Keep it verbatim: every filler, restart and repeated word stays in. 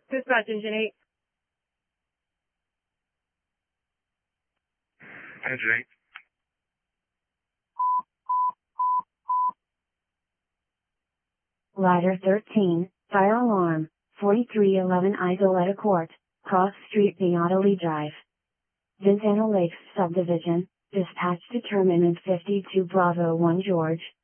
Dispatch engine eight. Engine eight. Ladder thirteen, fire alarm, forty-three eleven Isoleta Court, Cross Street, Beata Drive. Ventana Lakes Subdivision, dispatch determinant fifty-two Bravo one George,